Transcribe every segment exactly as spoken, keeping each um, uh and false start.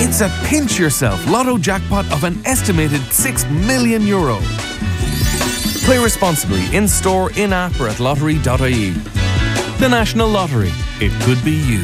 It's a pinch yourself lotto jackpot of an estimated six million euro. Play responsibly in store, in app or at lottery dot I E. The National Lottery. It could be you.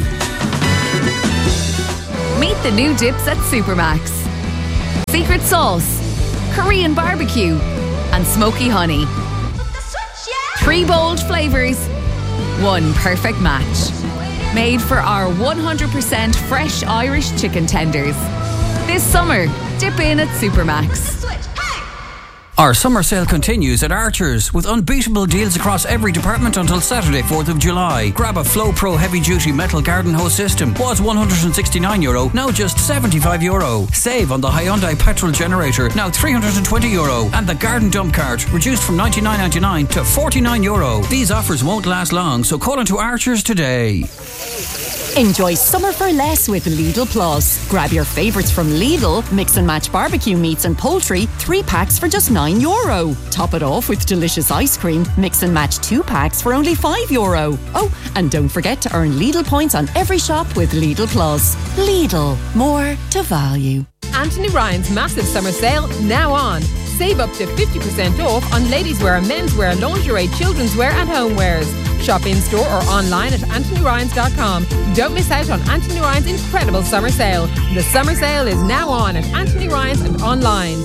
Meet the new dips at Supermax. Secret sauce, Korean barbecue and smoky honey. Three bold flavours, one perfect match. Made for our one hundred percent fresh Irish chicken tenders. This summer, dip in at Supermax. Our summer sale continues at Archer's with unbeatable deals across every department until Saturday, fourth of July. Grab a Flow Pro heavy duty metal garden hose system. Was one hundred sixty-nine euro, now just seventy-five euro. Save on the Hyundai petrol generator, now three hundred twenty euro. And the garden dump cart, reduced from ninety-nine ninety-nine to forty-nine euro. These offers won't last long, so call into Archer's today. Enjoy summer for less with Lidl Plus. Grab your favourites from Lidl, mix and match barbecue meats and poultry, three packs for just nine euro. Top it off with delicious ice cream, mix and match two packs for only five euro. Oh, and don't forget to earn Lidl points on every shop with Lidl Plus. Lidl, more to value. Anthony Ryan's massive summer sale now on. Save up to fifty percent off on ladies' wear, menswear, lingerie, children's wear and homewares. Shop in store or online at anthony ryans dot com. Don't miss out on Anthony Ryan's incredible summer sale. The summer sale is now on at Anthony Ryan's and online.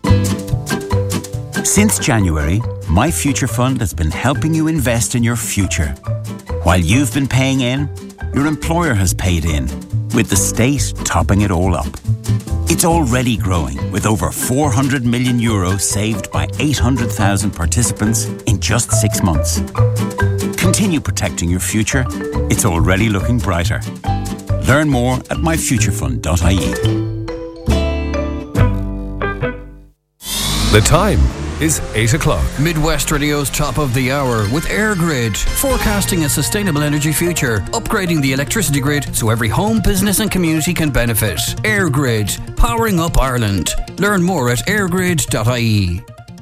Since January, My Future Fund has been helping you invest in your future. While you've been paying in, your employer has paid in, with the state topping it all up. It's already growing, with over four hundred million euros saved by eight hundred thousand participants in just six months. Continue protecting your future. It's already looking brighter. Learn more at my future fund dot I E. The time is eight o'clock. Midwest Radio's top of the hour with EirGrid, forecasting a sustainable energy future, upgrading the electricity grid so every home, business and community can benefit. EirGrid, powering up Ireland. Learn more at air grid dot I E.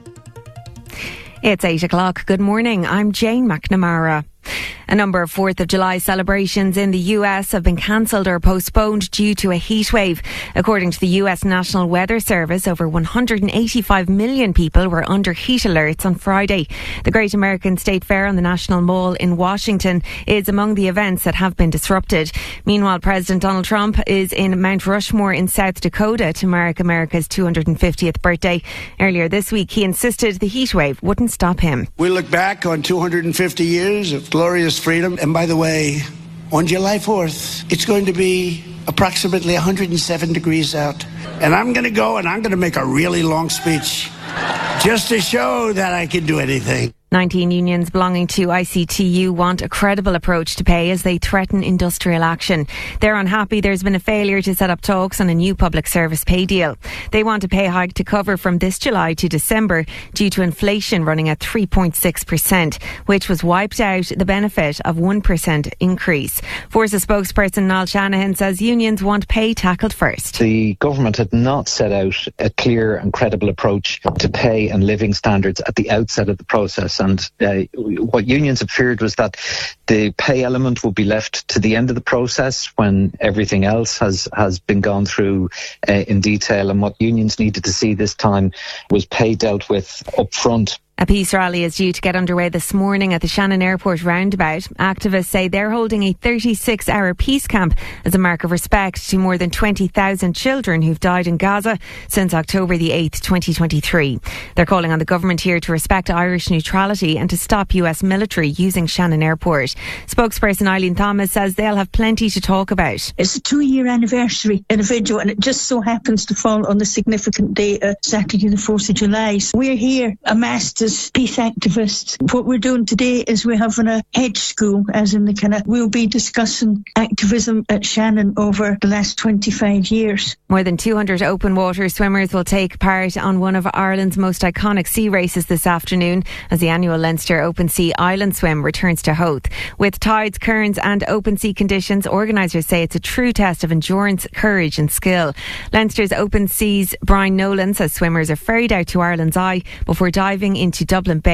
It's eight o'clock. Good morning. I'm Jane McNamara. A number of fourth of July celebrations in the U S have been cancelled or postponed due to a heat wave. According to the U S National Weather Service, over one hundred eighty-five million people were under heat alerts on Friday. The Great American State Fair on the National Mall in Washington is among the events that have been disrupted. Meanwhile, President Donald Trump is in Mount Rushmore in South Dakota to mark America's two hundred fiftieth birthday. Earlier this week, he insisted the heat wave wouldn't stop him. We look back on two hundred fifty years of glorious freedom. And by the way, on July fourth, it's going to be approximately one hundred seven degrees out. And I'm going to go and I'm going to make a really long speech just to show that I can do anything. nineteen unions belonging to I C T U want a credible approach to pay as they threaten industrial action. They're unhappy there's been a failure to set up talks on a new public service pay deal. They want a pay hike to cover from this July to December due to inflation running at three point six percent, which was wiped out the benefit of one percent increase. Forces spokesperson Niall Shanahan says unions want pay tackled first. The government had not set out a clear and credible approach to pay and living standards at the outset of the process. And uh, what unions had feared was that the pay element would be left to the end of the process when everything else has, has been gone through uh, in detail. And what unions needed to see this time was pay dealt with up front. A peace rally is due to get underway this morning at the Shannon Airport roundabout. Activists say they're holding a thirty-six hour peace camp as a mark of respect to more than twenty thousand children who've died in Gaza since October the eighth, twenty twenty-three. They're calling on the government here to respect Irish neutrality and to stop U S military using Shannon Airport. Spokesperson Eileen Thomas says they'll have plenty to talk about. It's a two-year anniversary in a video, and it just so happens to fall on the significant day, uh, Saturday the fourth of July. So we're here amassed as peace activists. What we're doing today is we're having a hedge school, as in the kind of, we'll be discussing activism at Shannon over the last twenty-five years. More than two hundred open water swimmers will take part on one of Ireland's most iconic sea races this afternoon as the annual Leinster Open Sea Island Swim returns to Howth. With tides, currents and open sea conditions, organisers say it's a true test of endurance, courage and skill. Leinster's Open Seas Brian Nolan says swimmers are ferried out to Ireland's Eye before diving into Dublin Bay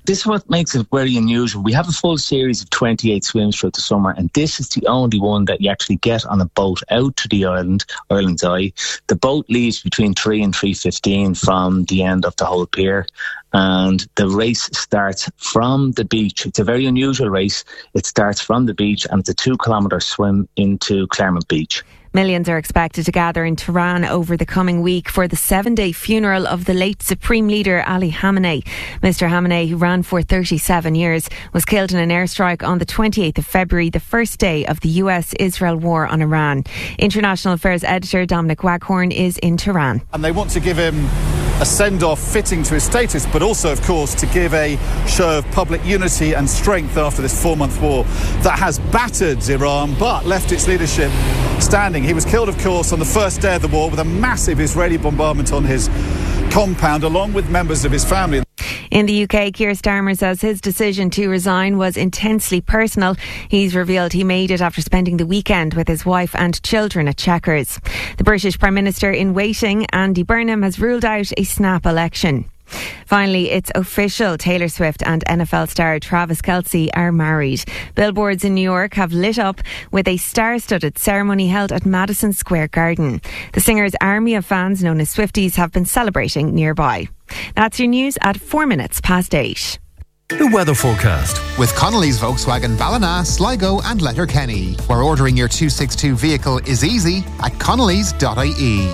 This is what makes it very unusual. We have a full series of twenty-eight swims throughout the summer, and this is the only one that you actually get on a boat out to the island, Ireland's Eye. The boat leaves between three and three fifteen from the end of the whole pier, and the race starts from the beach. It's a very unusual race. It starts from the beach, and it's a two-kilometre swim into Claremont Beach. Millions are expected to gather in Tehran over the coming week for the seven-day funeral of the late Supreme Leader Ali Khamenei. Mister Khamenei, who ran for thirty-seven years, was killed in an airstrike on the twenty-eighth of February, the first day of the U S Israel war on Iran. International Affairs Editor Dominic Waghorn is in Tehran. And they want to give him a send-off fitting to his status, but also, of course, to give a show of public unity and strength after this four-month war that has battered Iran but left its leadership standing. He was killed, of course, on the first day of the war with a massive Israeli bombardment on his compound, along with members of his family. In the U K, Keir Starmer says his decision to resign was intensely personal. He's revealed he made it after spending the weekend with his wife and children at Chequers. The British Prime Minister in waiting, Andy Burnham, has ruled out a snap election. Finally, it's official. Taylor Swift and N F L star Travis Kelce are married. Billboards in New York have lit up with a star-studded ceremony held at Madison Square Garden. The singer's army of fans, known as Swifties, have been celebrating nearby. That's your news at four minutes past eight. The weather forecast with Connolly's Volkswagen Ballina, Sligo and Letterkenny, where ordering your two sixty-two vehicle is easy at connellys dot I E.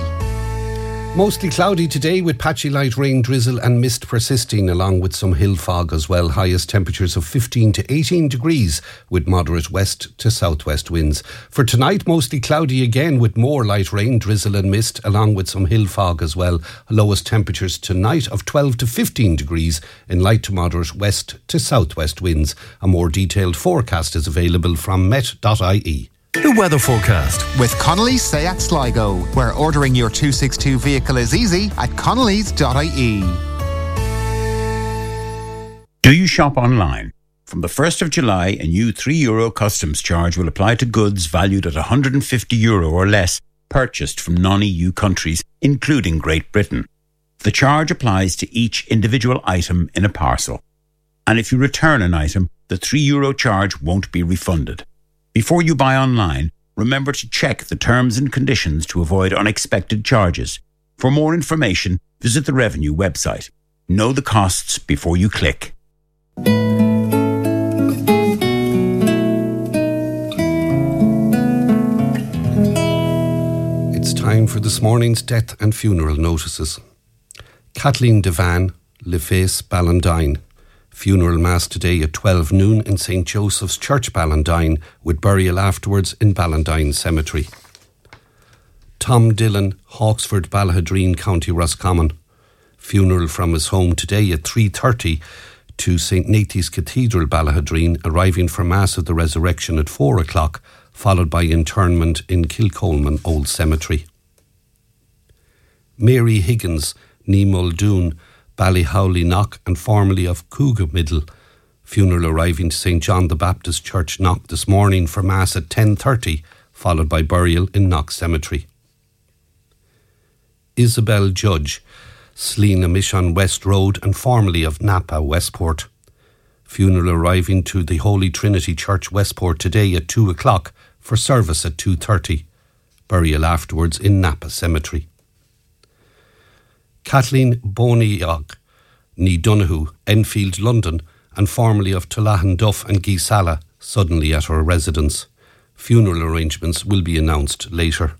Mostly cloudy today with patchy light rain, drizzle and mist persisting, along with some hill fog as well. Highest temperatures of fifteen to eighteen degrees with moderate west to southwest winds. For tonight, mostly cloudy again with more light rain, drizzle and mist, along with some hill fog as well. Lowest temperatures tonight of twelve to fifteen degrees in light to moderate west to southwest winds. A more detailed forecast is available from met dot I E. The weather forecast with Connolly's Seat Sligo, where ordering your two sixty-two vehicle is easy at connellys dot I E. Do you shop online? From the first of July, a new three euro customs charge will apply to goods valued at one hundred fifty euro or less purchased from non-E U countries, including Great Britain. The charge applies to each individual item in a parcel. And if you return an item, the three euro charge won't be refunded. Before you buy online, remember to check the terms and conditions to avoid unexpected charges. For more information, visit the Revenue website. Know the costs before you click. It's time for this morning's death and funeral notices. Kathleen Devan, Le Fais, Ballandine. Funeral mass today at twelve noon in Saint Joseph's Church, Ballandine, with burial afterwards in Ballandine Cemetery. Tom Dillon, Hawksford, Ballahadreen, County Roscommon. Funeral from his home today at three thirty to Saint Nathan's Cathedral, Ballahadreen, arriving for Mass of the Resurrection at four o'clock, followed by interment in Kilcolman Old Cemetery. Mary Higgins, Ní Muldoon, Ballyhowley Knock and formerly of Couga Middle. Funeral arriving to Saint John the Baptist Church, Knock, this morning for Mass at ten thirty, followed by burial in Knock Cemetery. Isabel Judge, Sleena Mission West Road and formerly of Napa, Westport. Funeral arriving to the Holy Trinity Church, Westport today at two o'clock for service at two thirty. Burial afterwards in Napa Cemetery. Kathleen Boniog, Ní Donoghue, Enfield, London, and formerly of Tullahan Duff and Geesala, suddenly at her residence. Funeral arrangements will be announced later.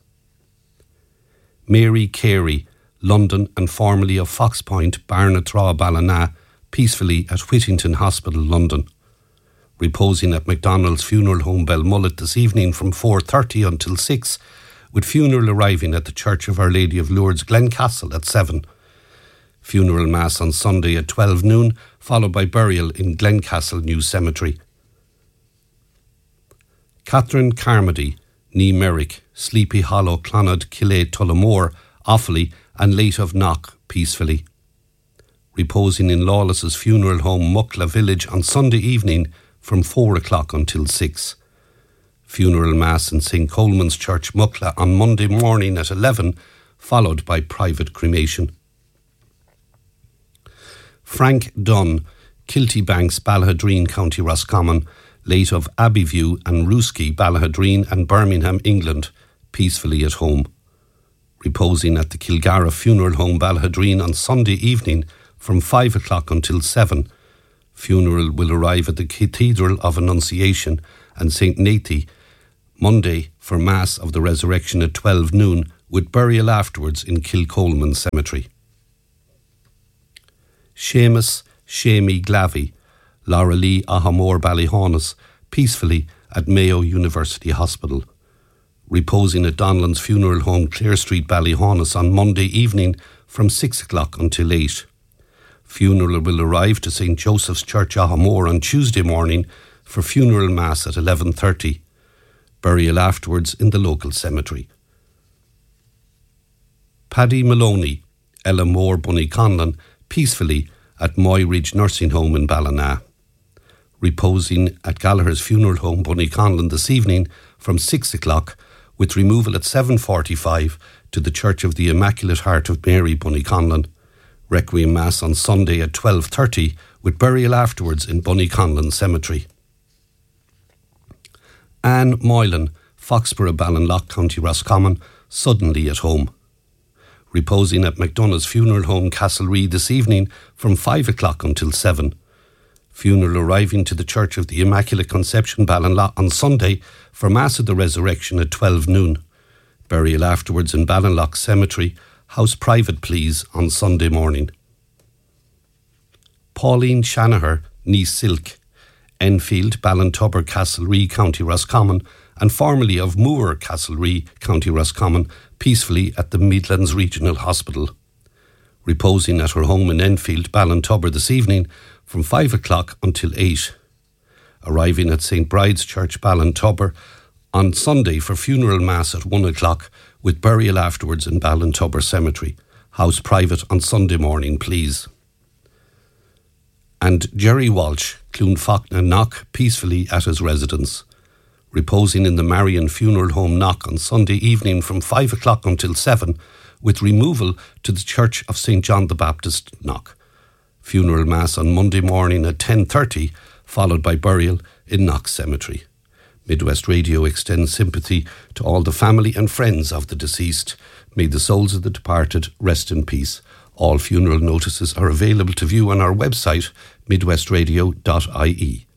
Mary Carey, London, and formerly of Foxpoint, Barnatraw, Ballina, peacefully at Whittington Hospital, London. Reposing at MacDonald's Funeral Home, Belmullet this evening from four thirty until six, with funeral arriving at the Church of Our Lady of Lourdes, Glencastle at seven. Funeral Mass on Sunday at twelve noon, followed by burial in Glencastle New Cemetery. Catherine Carmody, Ní Merrick, Sleepy Hollow, Clonard, Killay, Tullamore, Offaly, and late of Knock, peacefully. Reposing in Lawless's funeral home, Muckla Village, on Sunday evening from four o'clock until six. Funeral Mass in Saint Coleman's Church, Muckla, on Monday morning at eleven, followed by private cremation. Frank Dunn, Kiltybanks, Ballahadreen, County Roscommon, late of Abbeyview and Rooski, Ballahadreen and Birmingham, England, peacefully at home. Reposing at the Kilgara Funeral Home, Ballahadreen on Sunday evening from five o'clock until seven. Funeral will arrive at the Cathedral of Annunciation and Saint Nathy Monday for Mass of the Resurrection at twelve noon, with burial afterwards in Kilcolman Cemetery. Seamus Shamey Glavey, Laura Lee Ahamore Ballyhaunis, peacefully at Mayo University Hospital. Reposing at Donlan's Funeral Home, Clare Street, Ballyhaunis on Monday evening from six o'clock until eight. Funeral will arrive to Saint Joseph's Church Ahamore on Tuesday morning for funeral mass at eleven thirty. Burial afterwards in the local cemetery. Paddy Maloney, Ella Moore, Bunnyconlon, peacefully at Moy Ridge Nursing Home in Ballina. Reposing at Gallagher's Funeral Home, Bunnyconlon this evening from six o'clock, with removal at seven forty-five to the Church of the Immaculate Heart of Mary, Bunnyconlon. Requiem Mass on Sunday at twelve thirty, with burial afterwards in Bunnyconlon Cemetery. Anne Moylan, Foxborough, Ballinlough, County Roscommon, suddenly at home. Reposing at McDonough's Funeral Home, Castlereagh this evening from five o'clock until seven. Funeral arriving to the Church of the Immaculate Conception, Ballinlough on Sunday for Mass of the Resurrection at twelve noon. Burial afterwards in Ballinlough Cemetery, house private please, on Sunday morning. Pauline Shanaher, niece Silk, Enfield, Ballintubber, Castlereagh, County Roscommon, and formerly of Moore, Castlereagh, County Roscommon, peacefully at the Midlands Regional Hospital. Reposing at her home in Enfield, Ballintubber this evening from five o'clock until eight. Arriving at Saint Bride's Church, Ballintubber, on Sunday for funeral mass at one o'clock, with burial afterwards in Ballintubber Cemetery. House private on Sunday morning, please. And Jerry Walsh, Clonfachna, Knock, peacefully at his residence. Reposing in the Marion Funeral Home, Knock, on Sunday evening from five o'clock until seven, with removal to the Church of Saint John the Baptist, Knock. Funeral Mass on Monday morning at ten thirty, followed by burial in Knock Cemetery. Midwest Radio extends sympathy to all the family and friends of the deceased. May the souls of the departed rest in peace. All funeral notices are available to view on our website, midwest radio dot I E.